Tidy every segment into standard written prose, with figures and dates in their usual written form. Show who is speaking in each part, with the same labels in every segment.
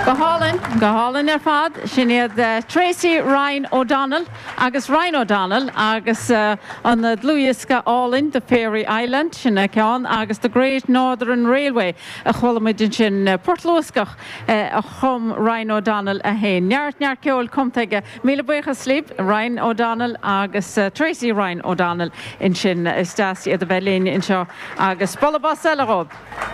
Speaker 1: Gohalin ar fad, sinad Tracy Ryan O'Donnell, agus Ryan O'Donnell, agus on the Dluiasca Allin, the Fairy Island, sinna ceann, agus the Great Northern Railway, a chhuilimid sin Portluascach, a chum Ryan O'Donnell a hain. Neart ceol comteige, míle buchas slíb, Ryan O'Donnell, agus Tracy Ryan O'Donnell, in sin Stasi at the Berlin, in seo, agus Bolabas Elarob.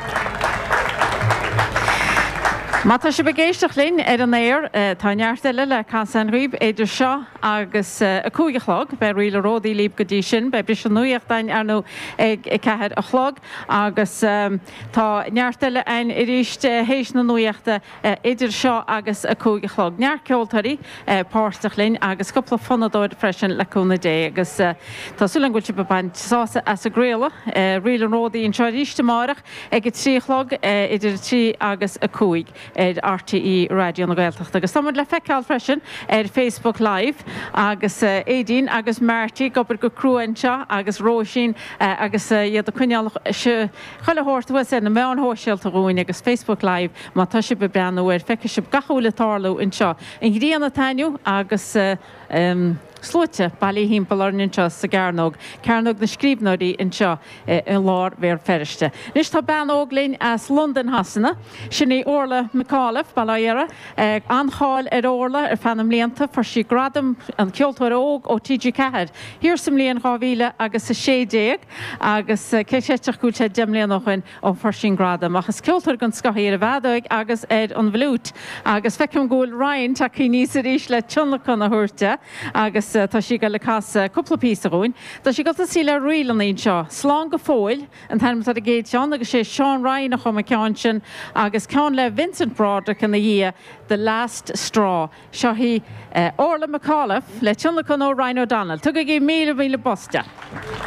Speaker 1: Mata se begéisteach linn an éir tá neartile le Cansan Rib éidir seo agus a cúigechlog be riile ródaí líb go dtí sin be bris an nuíochtainn arnú ag cehead a chlog agus tá neartile ein i ríist hééis na nuíochta idir seo agus a cúigechlog. Near ceoltarí páirteach linn agus coppla fannadóid freisin leúna dé agus tásúlan goil si bebaint sása as a gréile riile ródaí an seo ríiste marach ag tríchlog idir trí agus a cúig. RTE Radio na Gaeltacht agus samad le feiceáil freisin Facebook Live agus édín agus Marty gobir go cruúin seo agus Róisín agus iad a cuineal choile hórta na meán hóisiilta roin agus Facebook Live má tá si be breanúir feice si gathúla tárlú in seo. In gríanana tainiu agus slúte bailí hímpalarnin seo sa Garnog, Carnog na scríbnóirí in seo in lár bhéir feriste. Nis tá ben óglín as London hasanna, sinna Orla McAuliffe bailíara, ancháil Orla fannam líanta for sí gradam an ceoltóir óg ó TG Cehead. Hir sam líon cháhíle agus a sédéag agus céiséteach cúte demlíon óchain ó for sin gradam. Achas ceoltóir gan scaíar a bheadaig agus an bhlút. Agus fecum gúil Ryan tá cí níos a ríis le tionlachan na thuirte agus tá sí go le casa cúpla písa roin. Tá sí go sí le rialaí seo. Slán go fóil an terms a géad seán agus sé Sean Ryan a chum a ceann sin agus ceann le Vincent Broderick in the year The Last Straw. Seo hí Orla McAuliffe le tionlachan ó Ryan O'Donnell. Tugad gé míle bosta.